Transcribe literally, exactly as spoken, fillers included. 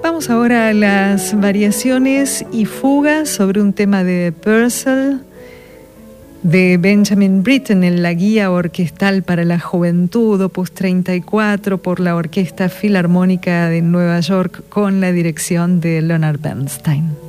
Vamos ahora a las variaciones y fugas sobre un tema de Purcell, de Benjamin Britten, en la Guía Orquestal para la Juventud, opus treinta y cuatro, por la Orquesta Filarmónica de Nueva York, con la dirección de Leonard Bernstein.